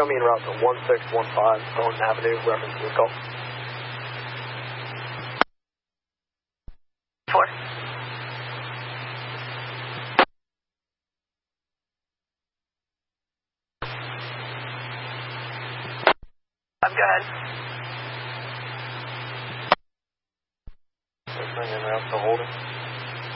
Coming in route to 1615 Stone Avenue, reference to the call. 4. Go ahead. Coming in route to Holden.